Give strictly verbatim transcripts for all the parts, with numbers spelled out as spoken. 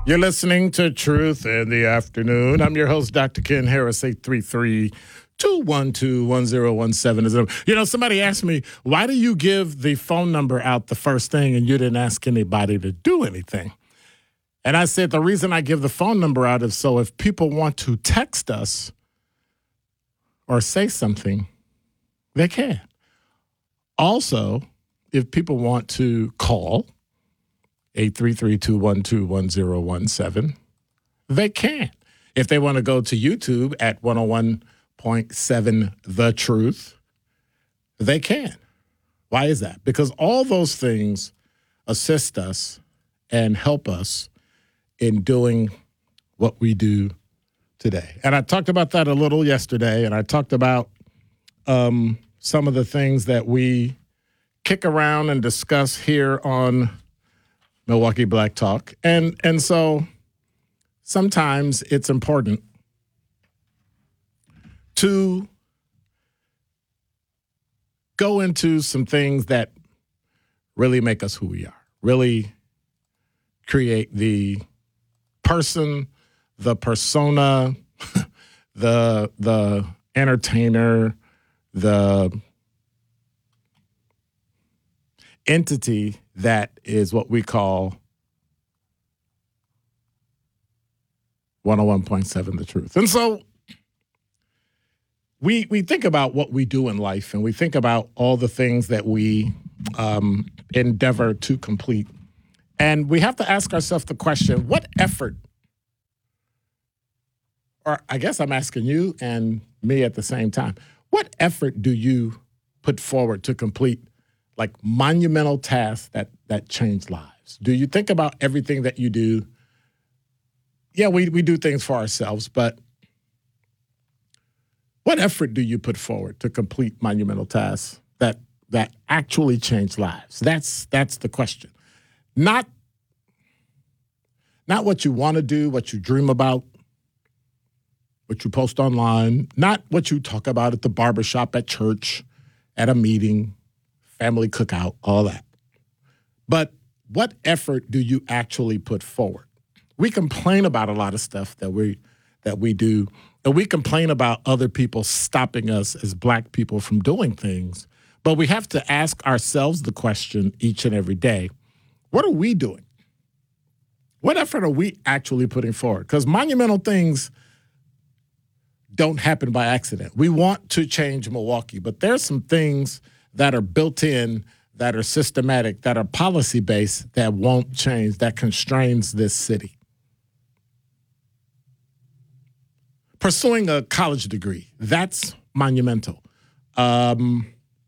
You're listening to Truth in the Afternoon. I'm your host, Doctor Ken Harris, eight three three, two one two, one zero one seven. You know, somebody asked me, why do you give the phone number out the first thing and you didn't ask anybody to do anything? And I said, the reason I give the phone number out is so if people want to text us or say something, they can. Also, if people want to call, eight three three, two one two, one zero one seven, they can. If they want to go to YouTube at one oh one point seven The Truth, they can. Why is that? Because all those things assist us and help us in doing what we do today. And I talked about that a little yesterday, and I talked about um, some of the things that we kick around and discuss here on Milwaukee Black Talk. And and so sometimes it's important to go into some things that really make us who we are, really create the person, the persona, the the entertainer, the entity that is what we call one oh one point seven The Truth. And so we we think about what we do in life, and we think about all the things that we um, endeavor to complete. And we have to ask ourselves the question, what effort, or I guess I'm asking you and me at the same time, what effort do you put forward to complete like monumental tasks that that change lives? Do you think about everything that you do? Yeah, we, we do things for ourselves, but what effort do you put forward to complete monumental tasks that that actually change lives? That's that's the question. Not, not what you want to do, what you dream about, what you post online, not what you talk about at the barbershop, at church, at a meeting, family cookout, all that. But what effort do you actually put forward? We complain about a lot of stuff that we that we do, and we complain about other people stopping us as Black people from doing things. But we have to ask ourselves the question each and every day, what are we doing? What effort are we actually putting forward? Because monumental things don't happen by accident. We want to change Milwaukee, but there's some things that are built in, that are systematic, that are policy-based, that won't change, that constrains this city. Pursuing a college degree, that's monumental. Um,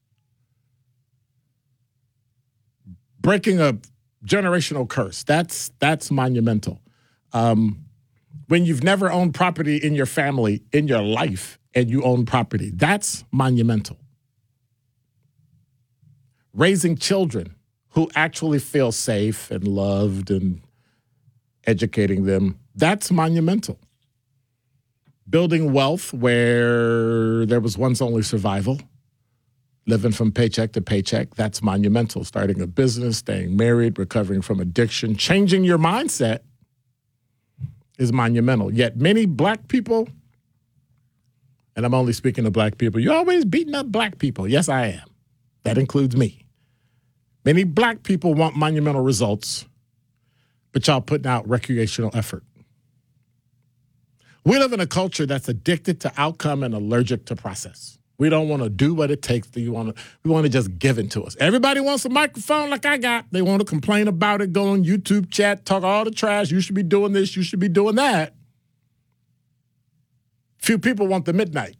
breaking a generational curse, that's that's monumental. Um, when you've never owned property in your family, in your life, and you own property, that's monumental. Raising children who actually feel safe and loved and educating them, that's monumental. Building wealth where there was once only survival, living from paycheck to paycheck, that's monumental. Starting a business, staying married, recovering from addiction, changing your mindset is monumental. Yet many Black people, and I'm only speaking to Black people, you're always beating up Black people. Yes, I am. That includes me. Many Black people want monumental results, but y'all putting out recreational effort. We live in a culture that's addicted to outcome and allergic to process. We don't want to do what it takes. We want to, we want to just give it to us. Everybody wants a microphone like I got. They want to complain about it, go on YouTube chat, talk all the trash. You should be doing this. You should be doing that. Few people want the midnight,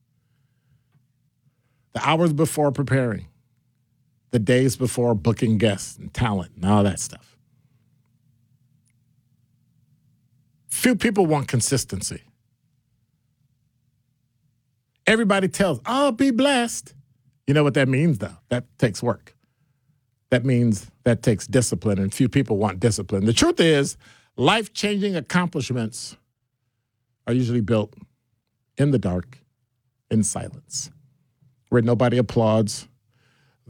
the hours before preparing, the days before booking guests and talent and all that stuff. Few people want consistency. Everybody tells, oh, be blessed. You know what that means, though? That takes work. That means that takes discipline, and few people want discipline. The truth is, life-changing accomplishments are usually built in the dark, in silence, where nobody applauds,